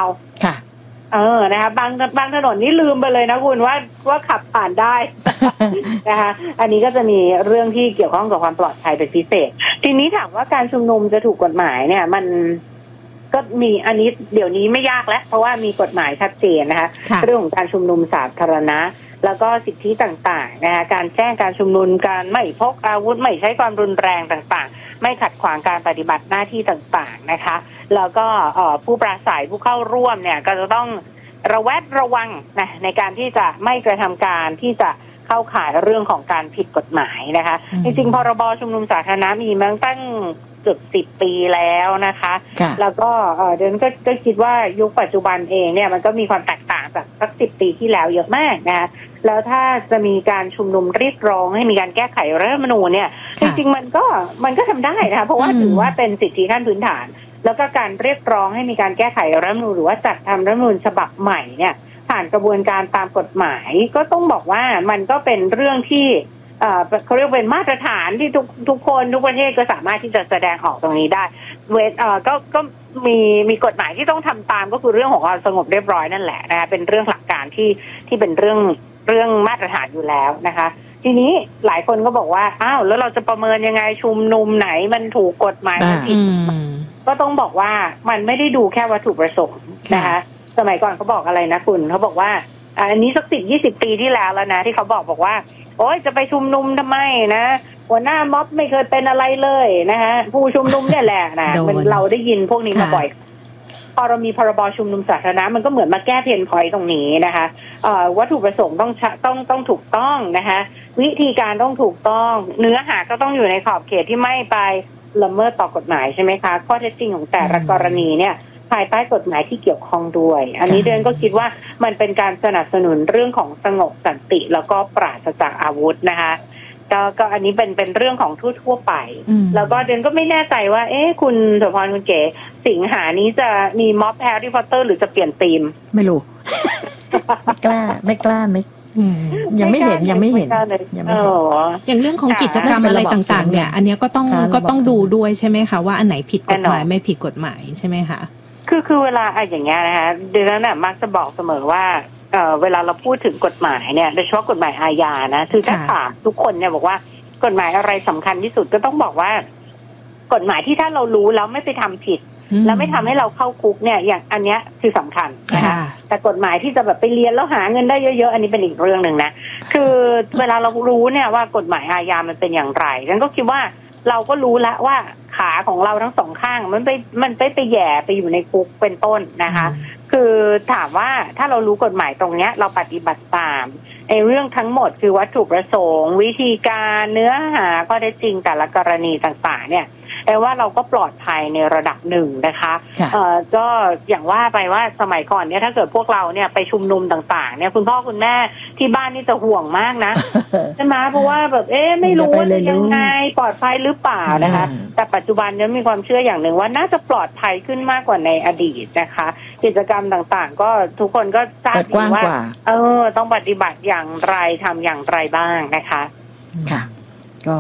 ค่ะนะคะบางถนนนี่ลืมไปเลยนะคุณว่าขับผ่านได้ นะคะอันนี้ก็จะมีเรื่องที่เกี่ยวข้องกับความปลอดภัยเป็นพิเศษทีนี้ถามว่าการชุมนุมจะถูกกฎหมายเนี่ยมันก็มีอันนี้เดี๋ยวนี้ไม่ยากแล้วเพราะว่ามีกฎหมายชัดเจนนะคะเรื่องของการชุมนุมสาธารณะแล้วก็สิทธิต่างๆนะคะการแจ้งการชุมนุมการไม่พกอาวุธไม่ใช้ความรุนแรงต่างๆไม่ขัดขวางการปฏิบัติหน้าที่ต่างๆนะคะแล้วก็ผู้ปราศัยผู้เข้าร่วมเนี่ยก็จะต้องระแวดระวังนะในการที่จะไม่กระทำการที่จะเข้าข่ายเรื่องของการผิดกฎหมายนะคะจริงๆพรบชุมนุมสาธารณะมีมาตั้งเกือบ10 ปีแล้วนะคะแล้วก็เดี๋ยวก็คิดว่ายุคปัจจุบันเองเนี่ยมันก็มีความแตกต่างจากสัก10 ปีที่แล้วเยอะมากนะคะแล้วถ้าจะมีการชุมนุมเรียกร้องให้มีการแก้ไขรัฐธรรมนูญเนี่ยจริงๆมันก็ทำได้นะคะเพราะว่าถือว่าเป็นสิทธิขั้นพื้นฐานแล้วก็การเรียกร้องให้มีการแก้ไขรัฐธรรมนูญหรือว่าจัดทำรัฐธรรมนูญฉบับใหม่เนี่ยผ่านกระบวนการตามกฎหมายก็ต้องบอกว่ามันก็เป็นเรื่องที่เขาเรียกเป็นมาตรฐานที่ทุกคนทุกประเทศก็สามารถที่จะแสดงออกตรงนี้ได้ก็มีกฎหมายที่ต้องทำตามก็คือเรื่องของความสงบเรียบร้อยนั่นแหละนะคะเป็นเรื่องหลักการที่เป็นเรื่องมาตรฐานอยู่แล้วนะคะทีนี้หลายคนก็บอกว่าอ้าวแล้วเราจะประเมินยังไงชุมนุมไหนมันถูกกฎหมายมันผิดก็ต้องบอกว่ามันไม่ได้ดูแค่วัตถุประสงค์นะคะสมัยก่อนเขาบอกอะไรนะคุณเขาบอกว่าอันนี้สัก10-20 ปีที่แล้วนะที่เขาบอกว่าโอ๊ยจะไปชุมนุมทำไมนะหัวหน้าม็อบไม่เคยเป็นอะไรเลยนะคะผู้ชุมนุมเนี่ยแหละนะเราได้ยินพวกนี้มาบ่อยพอเรามีพรบชุมนุมสาธารณะมันก็เหมือนมาแก้เพนพอยต์ตรงนี้นะคะวัตถุประสงค์ต้องถูกต้องนะคะวิธีการต้องถูกต้องเนื้อหาก็ต้องอยู่ในขอบเขตที่ไม่ไปละเมิดต่อกฎหมายใช่ไหมคะข้อเท็จจริงของแต่ละกรณีเนี่ยภายใต้กฎหมายที่เกี่ยวข้องด้วยอันนี้เดือนก็คิดว่ามันเป็นการสนับสนุนเรื่องของสงบสันติแล้วก็ปราศจากอาวุธนะคะก็อันนี้เป็นเรื่องของทั่วไปแล้วก็เดือนก็ไม่แน่ใจว่าคุณโสภรคุณเก๋สิงหานี้จะมีม็อบแฮร์รี่พอตเตอร์หรือจะเปลี่ยนธีมไม่รู้ ไม่กล้ายังไม่เห็นอย่างเรื่องของกิจกรรมอะไรต่างๆเนี่ยอันนี้ก็ต้องดูด้วยใช่ไหมคะว่าอันไหนผิดกฎหมายไม่ผิดกฎหมายใช่ไหมคะคือเวลาอย่างเงี้ยนะคะเดือนน่ะมักจะบอกเสมอว่าเวลาเราพูดถึงกฎหมายเนี่ยโดยเฉพาะกฎหมายอาญานะคือถ้าถามทุกคนเนี่ยบอกว่ากฎหมายอะไรสำคัญที่สุดก็ต้องบอกว่ากฎหมายที่ถ้าเรารู้แล้วไม่ไปทำผิดแล้วไม่ทำให้เราเข้าคุกเนี่ยอย่างอันเนี้ยคือสำคัญนะคะแต่กฎหมายที่จะแบบไปเรียนแล้วหาเงินได้เยอะๆอันนี้เป็นอีกเรื่องนึงนะคือเวลาเรารู้เนี่ยว่ากฎหมายอาญามันเป็นอย่างไรฉันก็คิดว่าเราก็รู้แล้วว่าขาของเราทั้งสองข้างมันไปแย่ไปอยู่ในคุกเป็นต้นนะคะคือถามว่าถ้าเรารู้กฎหมายตรงเนี้ยเราปฏิบัติตามเรื่องทั้งหมดคือวัตถุประสงค์วิธีการเนื้อหาข้อเท็จจริงแต่ละกรณีต่างๆเนี่ยแต่ว่าเราก็ปลอดภัยในระดับหนึ่งนะคะก็อย่างว่าไปว่าสมัยก่อนเนี่ยถ้าเกิดพวกเราเนี่ยไปชุมนุมต่างๆเนี่ยคุณพ่อคุณแม่ที่บ้านนี่จะห่วงมากนะใช่ไหมเพราะว่าแบบไม่รู้ว่าจะยังไงปลอดภัยหรือเปล่านะคะแต่ปัจจุบันเนี่ยมีความเชื่ออย่างหนึ่งว่าน่าจะปลอดภัยขึ้นมากกว่าในอดีตนะคะกิจกรรมต่างๆก็ทุกคนก็ทราบดีว่าต้องปฏิบัติอย่างไรทำอย่างไรบ้างนะคะค่ะก็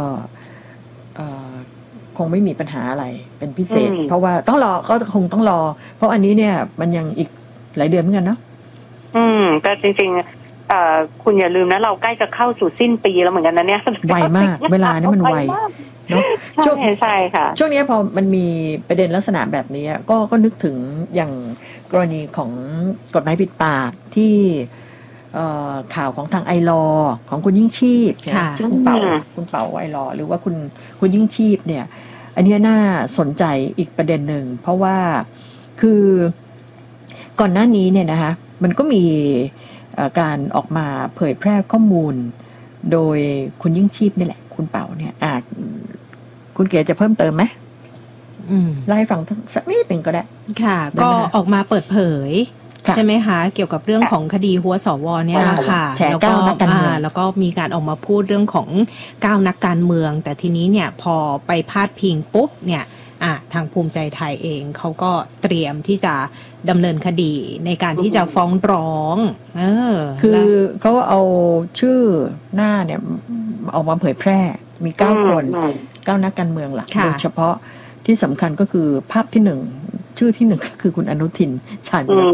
คงไม่มีปัญหาอะไรเป็นพิเศษเพราะว่าต้องรอก็คงต้องรอเพราะอันนี้เนี่ยมันยังอีกหลายเดือนเหมือนกันเนาะก็จริงๆคุณอย่าลืมนะเราใกล้จะเข้าสู่สิ้นปีแล้วเหมือนกันนะเนี่ยไวมากเวลานี่มันไวเนาะใช่ค่ะช่วงนี้พอมันมีประเด็นลักษณะแบบนี้ก็นึกถึงอย่างกรณีของกฎหมายปิดปากที่ข่าวของทางไอลอของคุณยิ่งชีพชื่อคุณเป่าไอลอหรือว่าคุณยิ่งชีพเนี่ยอันนี้น่าสนใจอีกประเด็นหนึ่งเพราะว่าคือก่อนหน้านี้เนี่ยนะคะมันก็มีการออกมาเผยแพร่ข้อมูลโดยคุณยิ่งชีพนี่แหละคุณเป่าเนี่ยคุณเก๋จะเพิ่มเติมไหมเล่าให้ฟังสักนิดหนึ่งก็ได้ค่ะก็ออกมาเปิดเผยใช่ไหมคะเกี่ยวกับเรื่องของคดีหัวสวเนี่ยแหละค่ะแล้วก็มีการออกมาพูดเรื่องของ9 นักการเมืองแต่ทีนี้เนี่ยพอไปพาดพิงปุ๊บเนี่ยทางภูมิใจไทยเองเขาก็เตรียมที่จะดำเนินคดีในการที่จะฟ้องร้องคือเขาเอาชื่อหน้าเนี่ยออกมาเผยแพร่มี9 คน9 นักการเมืองหลักโดยเฉพาะที่สำคัญก็คือภาพที่1ชื่อที่1ก็คือคุณอนุทินชาญวีร